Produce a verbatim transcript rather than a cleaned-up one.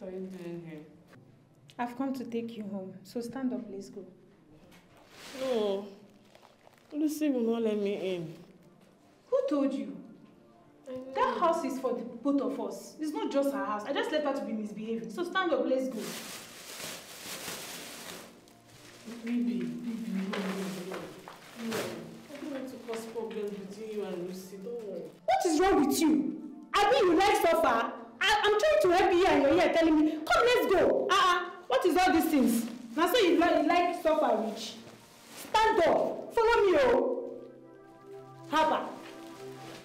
What are you doing here? I've come to take you home, so stand up, let's go. No. Lucy will not let me in. Who told you? That house is for the both of us. It's not just her house. I just left her to be misbehaving. So stand up, let's go. Baby, baby, no, no, no. No. I don't want to cause problems between you and Lucy. Don't worry. What is wrong with you? I mean, you like suffer? I, I'm trying to help you and you're here telling me, come, let's go. Uh-uh. What is all these things? Now so you like, you like suffer, rich. Stand up. Follow me, oh. Haba.